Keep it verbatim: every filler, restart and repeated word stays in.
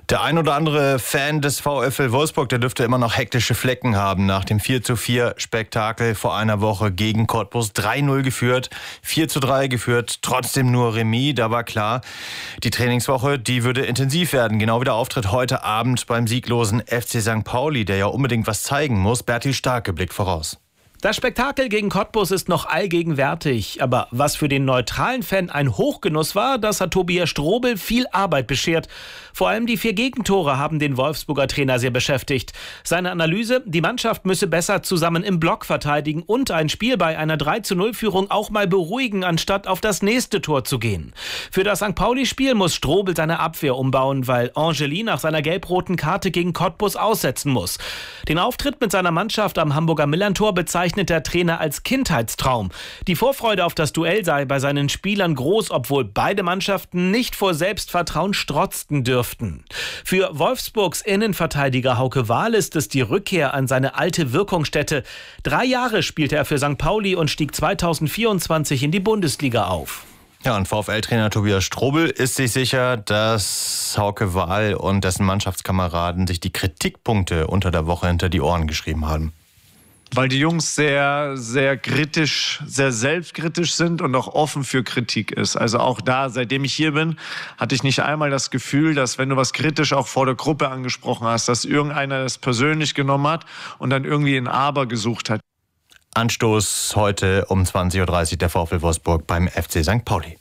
Der ein oder andere Fan des VfL Wolfsburg, der dürfte immer noch hektische Flecken haben nach dem vier zu vier Spektakel vor einer Woche gegen Cottbus. drei null geführt, vier zu drei geführt, trotzdem nur Remis. Da war klar, die Trainingswoche, die würde intensiv werden. Genau wie der Auftritt heute Abend beim sieglosen F C Sankt Pauli, der ja unbedingt was zeigen muss. Bertil Starke blickt voraus. Das Spektakel gegen Cottbus ist noch allgegenwärtig. Aber was für den neutralen Fan ein Hochgenuss war, das hat Tobias Strobel viel Arbeit beschert. Vor allem die vier Gegentore haben den Wolfsburger Trainer sehr beschäftigt. Seine Analyse, die Mannschaft müsse besser zusammen im Block verteidigen und ein Spiel bei einer drei zu null Führung auch mal beruhigen, anstatt auf das nächste Tor zu gehen. Für das Sankt Pauli-Spiel muss Strobel seine Abwehr umbauen, weil Angeli nach seiner gelb-roten Karte gegen Cottbus aussetzen muss. Den Auftritt mit seiner Mannschaft am Hamburger Millerntor bezeichnet der Trainer als Kindheitstraum. Die Vorfreude auf das Duell sei bei seinen Spielern groß, obwohl beide Mannschaften nicht vor Selbstvertrauen strotzten dürften. Für Wolfsburgs Innenverteidiger Hauke Wahl ist es die Rückkehr an seine alte Wirkungsstätte. Drei Jahre spielte er für Sankt Pauli und stieg zweitausendvierundzwanzig in die Bundesliga auf. Ja, und VfL-Trainer Tobias Strobel ist sich sicher, dass Hauke Wahl und dessen Mannschaftskameraden sich die Kritikpunkte unter der Woche hinter die Ohren geschrieben haben. Weil die Jungs sehr, sehr kritisch, sehr selbstkritisch sind und auch offen für Kritik ist. Also auch da, seitdem ich hier bin, hatte ich nicht einmal das Gefühl, dass wenn du was kritisch auch vor der Gruppe angesprochen hast, dass irgendeiner das persönlich genommen hat und dann irgendwie ein Aber gesucht hat. Anstoß heute um zwanzig Uhr dreißig der VfL Wolfsburg beim F C Sankt Pauli.